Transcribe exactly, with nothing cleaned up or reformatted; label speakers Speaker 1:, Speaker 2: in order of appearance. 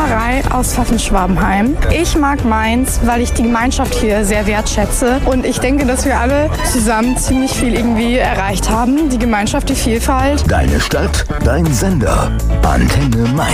Speaker 1: Rai aus Pfaffenschwabenheim. Ich mag Mainz, weil ich die Gemeinschaft hier sehr wertschätze. Und ich denke, dass wir alle zusammen ziemlich viel irgendwie erreicht haben. Die Gemeinschaft, die Vielfalt.
Speaker 2: Deine Stadt, dein Sender. Antenne Mainz.